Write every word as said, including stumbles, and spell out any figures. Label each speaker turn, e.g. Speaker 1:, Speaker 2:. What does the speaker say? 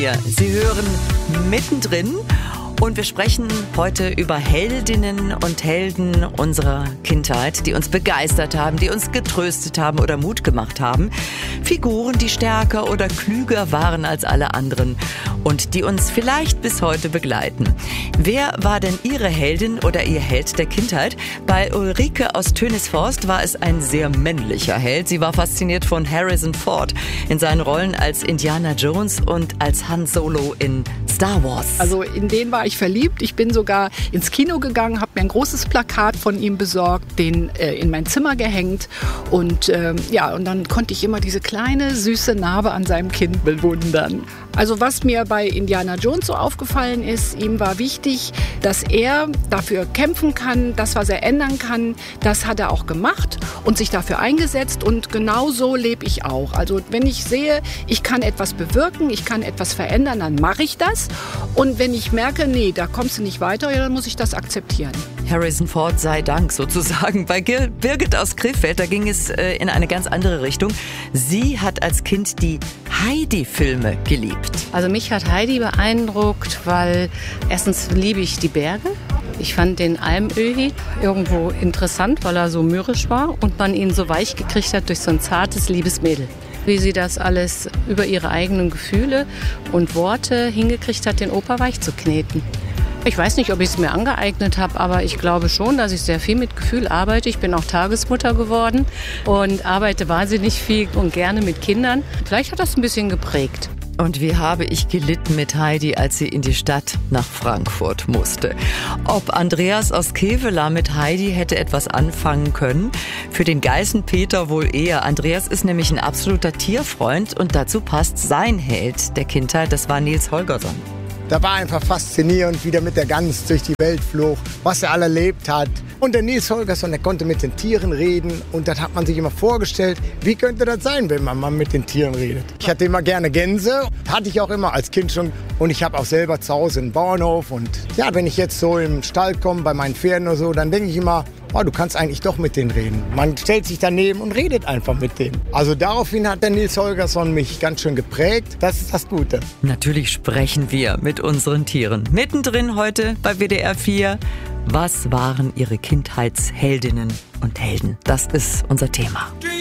Speaker 1: Ja, Sie hören mittendrin und wir sprechen heute über Heldinnen und Helden unserer Kindheit, die uns begeistert haben, die uns getröstet haben oder Mut gemacht haben. Figuren, die stärker oder klüger waren als alle anderen und die uns vielleicht bis heute begleiten. Wer war denn Ihre Heldin oder Ihr Held der Kindheit? Bei Ulrike aus Tönisforst war es ein sehr männlicher Held. Sie war fasziniert von Harrison Ford in seinen Rollen als Indiana Jones und als Han Solo in Star Wars.
Speaker 2: Also in den war ich verliebt. Ich bin sogar ins Kino gegangen, habe mir ein großes Plakat von ihm besorgt, den äh, in mein Zimmer gehängt und ähm, ja, und dann konnte ich immer diese kleine süße Narbe an seinem Kinn bewundern. Also was mir bei Indiana Jones so aufgefallen ist, ihm war wichtig, dass er dafür kämpfen kann, das, was er ändern kann, das hat er auch gemacht und sich dafür eingesetzt und genau so lebe ich auch. Also wenn ich sehe, ich kann etwas bewirken, ich kann etwas verändern, dann mache ich das und wenn ich merke, nee, da kommst du nicht weiter, ja, dann muss ich das akzeptieren.
Speaker 1: Harrison Ford sei Dank sozusagen. Bei Birgit aus Krefeld, da ging es äh, in eine ganz andere Richtung. Sie hat als Kind die Heidi-Filme geliebt.
Speaker 3: Also mich hat Heidi beeindruckt, weil erstens liebe ich die Berge. Ich fand den Almöhi irgendwo interessant, weil er so mürrisch war und man ihn so weich gekriegt hat durch so ein zartes, liebes Mädel. Wie sie das alles über ihre eigenen Gefühle und Worte hingekriegt hat, den Opa weich zu kneten. Ich weiß nicht, ob ich es mir angeeignet habe, aber ich glaube schon, dass ich sehr viel mit Gefühl arbeite. Ich bin auch Tagesmutter geworden und arbeite wahnsinnig viel und gerne mit Kindern. Vielleicht hat das ein bisschen geprägt.
Speaker 1: Und wie habe ich gelitten mit Heidi, als sie in die Stadt nach Frankfurt musste. Ob Andreas aus Kevela mit Heidi hätte etwas anfangen können? Für den Geißenpeter wohl eher. Andreas ist nämlich ein absoluter Tierfreund und dazu passt sein Held der Kindheit, das war Nils Holgersson.
Speaker 4: Da war einfach faszinierend, wie der mit der Gans durch die Welt flog, was er all erlebt hat. Und der Nils Holgersson, der konnte mit den Tieren reden. Und das hat man sich immer vorgestellt, wie könnte das sein, wenn man mal mit den Tieren redet. Ich hatte immer gerne Gänse, hatte ich auch immer als Kind schon. Und ich habe auch selber zu Hause einen Bauernhof. Und ja, wenn ich jetzt so im Stall komme, bei meinen Pferden oder so, dann denke ich immer, oh, du kannst eigentlich doch mit denen reden. Man stellt sich daneben und redet einfach mit denen. Also daraufhin hat der Nils Holgersson mich ganz schön geprägt. Das ist das Gute.
Speaker 1: Natürlich sprechen wir mit unseren Tieren. Mittendrin heute bei W D R vier. Was waren Ihre Kindheitsheldinnen und Helden? Das ist unser Thema.